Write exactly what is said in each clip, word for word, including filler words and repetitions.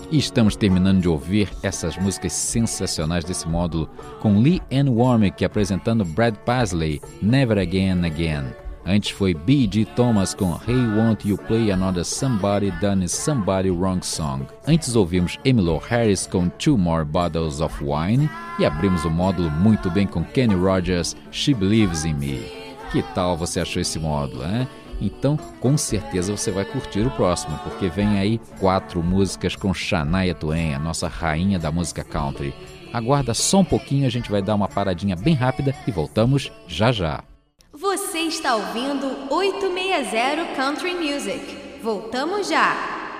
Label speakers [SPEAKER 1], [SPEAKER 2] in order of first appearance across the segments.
[SPEAKER 1] E estamos terminando de ouvir essas músicas sensacionais desse módulo com Lee Ann Womack apresentando Brad Paisley, Never Again Again. Antes foi B G Thomas com Hey Won't You Play Another Somebody Done Somebody Wrong Song. Antes ouvimos Emmylou Harris com Two More Bottles of Wine e abrimos o módulo muito bem com Kenny Rogers, She Believes in Me. Que tal você achou esse módulo, hein? Então, com certeza você vai curtir o próximo, porque vem aí quatro músicas com Shania Twain, a nossa rainha da música country. Aguarda só um pouquinho, a gente vai dar uma paradinha bem rápida e voltamos já já.
[SPEAKER 2] Você está ouvindo oito seis zero Country Music. Voltamos já.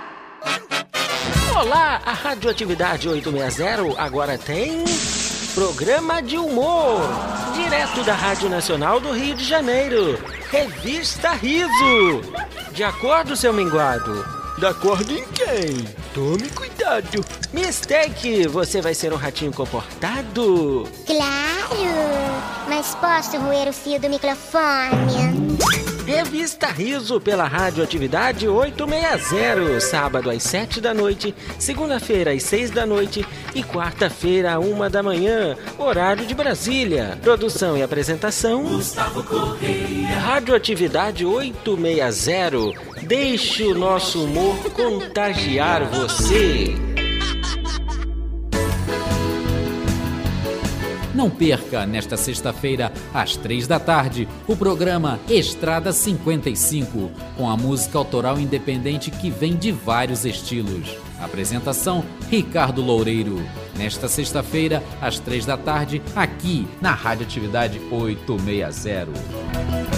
[SPEAKER 3] Olá, a Radioatividade oito seis zero agora tem programa de humor, direto da Rádio Nacional do Rio de Janeiro. Revista Riso. De acordo, seu minguado? De acordo em quem? Tome cuidado. Mistake, você vai ser um ratinho comportado?
[SPEAKER 4] Claro, mas posso roer o fio do microfone?
[SPEAKER 3] Revista Riso pela Radioatividade oito seis zero, sábado às sete da noite, segunda-feira às seis da noite e quarta-feira à uma da manhã, horário de Brasília. Produção e apresentação Gustavo Correia. Radioatividade oito seis zero, deixe o nosso humor contagiar você.
[SPEAKER 1] Não perca, nesta sexta-feira, às três da tarde, o programa Estrada cinquenta e cinco, com a música autoral independente que vem de vários estilos. Apresentação, Ricardo Loureiro. Nesta sexta-feira, às três da tarde, aqui na Radioatividade oito seis zero.